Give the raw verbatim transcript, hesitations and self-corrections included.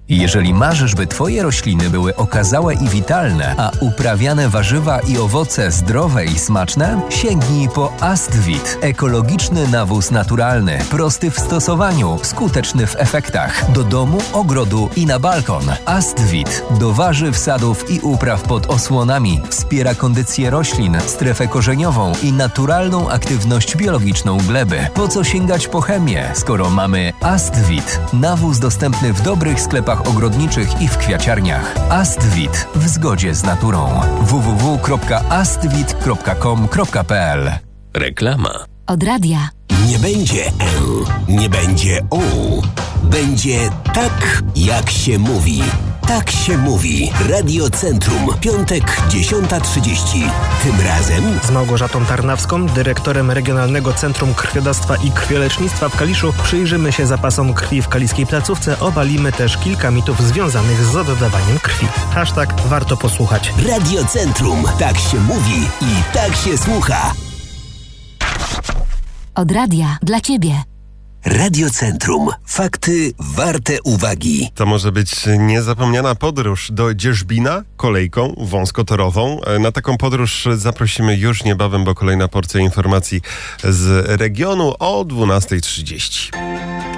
Jeżeli marzysz, by Twoje rośliny były okazałe i witalne, a uprawiane warzywa i owoce zdrowe i smaczne, sięgnij po Astvit. Ekologiczny nawóz naturalny, prosty w stosowaniu, skuteczny w efektach. Do domu, ogrodu i na balkon. Astvit. Do warzyw, sadów i upraw pod osłonami. Wspiera kondycję roślin, strefę korzeniową i naturalną aktywność biologiczną gleby. Po co sięgać po chemię, skoro mamy Astvit? Nawóz dostępny w dobrych sklepach ogrodniczych i w kwiaciarniach. Astvit. W zgodzie z naturą. w w w kropka astvit kropka com kropka p l. Reklama. Od radia. Nie będzie E, nie będzie U. Będzie tak, jak się mówi. Tak się mówi. Radio Centrum. Piątek, dziesiąta trzydzieści. Tym razem z Małgorzatą Tarnawską, dyrektorem Regionalnego Centrum Krwiodawstwa i Krwiolecznictwa w Kaliszu, przyjrzymy się zapasom krwi w kaliskiej placówce. Obalimy też kilka mitów związanych z oddawaniem krwi. Hashtag warto posłuchać. Radio Centrum. Tak się mówi i tak się słucha. Od radia dla Ciebie. Radio Centrum. Fakty warte uwagi. To może być niezapomniana podróż do Dzierżbina kolejką wąskotorową. Na taką podróż zaprosimy już niebawem, bo kolejna porcja informacji z regionu o dwunasta trzydzieści.